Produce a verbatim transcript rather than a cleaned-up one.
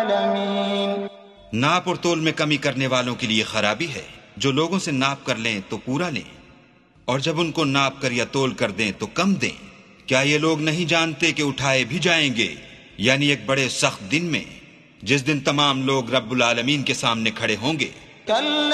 नाप और तोल में कमी करने वालों के लिए खराबी है। जो लोगों से नाप कर लें तो पूरा लें, और जब उनको नाप कर या तोल कर दें तो कम दें। क्या ये लोग नहीं जानते कि उठाए भी जाएंगे, यानी एक बड़े सख्त दिन में, जिस दिन तमाम लोग रब्बुल आलमीन के सामने खड़े होंगे।